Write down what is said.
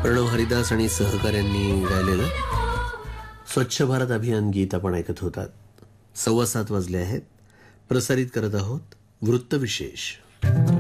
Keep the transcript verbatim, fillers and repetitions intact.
प्रणव हरिदास आणि सहकाऱ्यांनी गायलेलं स्वच्छ भारत अभियान गीत आपण ऐकत होतात. सव्वा सात वाजले आहेत. प्रसारित करत आहोत वृत्तविशेष.